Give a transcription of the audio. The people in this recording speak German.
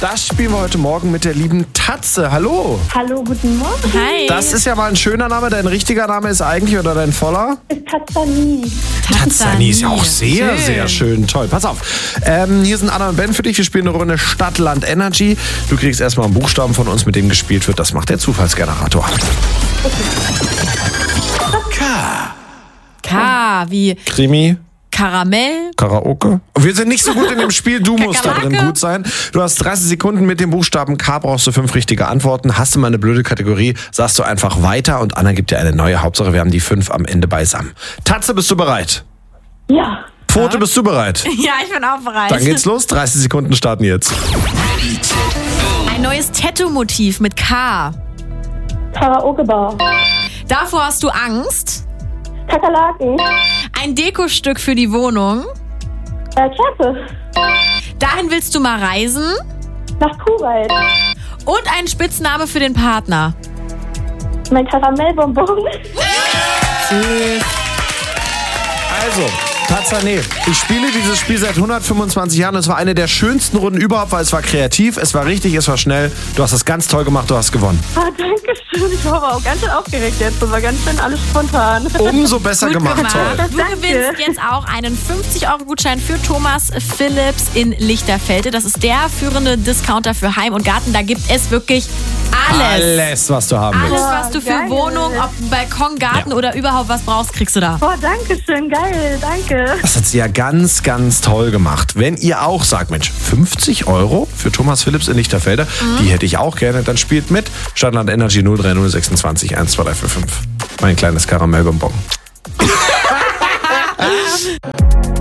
Das spielen wir heute Morgen mit der lieben Tatze. Hallo. Hallo, guten Morgen. Hi. Das ist ja mal ein schöner Name. Dein richtiger Name ist eigentlich oder dein voller? Ist Tazzani. Tazzani ist ja auch sehr, Schön. sehr schön. Toll. Pass auf. Hier sind Anna und Ben für dich. Wir spielen eine Runde Stadt, Land, Energy. Du kriegst erstmal einen Buchstaben von uns, mit dem gespielt wird. Das macht der Zufallsgenerator. K wie Krimi. Karamell. Karaoke. Wir sind nicht so gut in dem Spiel, du musst da drin Kakerlake. gut sein. Du hast 30 Sekunden mit dem Buchstaben K, brauchst du 5 richtige Antworten. Hast du mal eine blöde Kategorie, sagst du einfach weiter und Anna gibt dir eine neue. Hauptsache, wir haben die 5 am Ende beisammen. Tatze, bist du bereit? Ja. Pfote, bist du bereit? Ja, ich bin auch bereit. Dann geht's los, 30 Sekunden starten jetzt. Ein neues Tattoo-Motiv mit K. Karaoke-Bar. Davor hast du Angst. Kakerlaken. Ein Dekostück für die Wohnung. Kerze. Dahin willst du mal reisen. Nach Kuwait. Und ein Spitzname für den Partner. Mein Karamellbonbon. Also, Tazzane, ich spiele dieses Spiel seit 125 Jahren. Es war eine der schönsten Runden überhaupt, weil es war kreativ, es war richtig, es war schnell. Du hast das ganz toll gemacht, du hast gewonnen. Danke schön. Ich war aber auch ganz schön aufgeregt jetzt. Das war ganz schön alles spontan. Umso besser gemacht, toll. Du gewinnst jetzt auch einen 50-Euro-Gutschein für Thomas Philips in Lichterfelde. Das ist der führende Discounter für Heim und Garten. Da gibt es wirklich alles. Alles, was du haben Alles, willst. was du für Geil. Wohnung, ob Balkon, Garten oder überhaupt was brauchst, kriegst du da. Boah, danke schön. Geil. Danke. Das hat sie ja ganz, ganz toll gemacht. Wenn ihr auch sagt, Mensch, 50 Euro für Thomas Philips in Lichterfelde, die hätte ich auch gerne, dann spielt mit. Stadtland Energy 03026 12345. Mein kleines Karamellbonbon.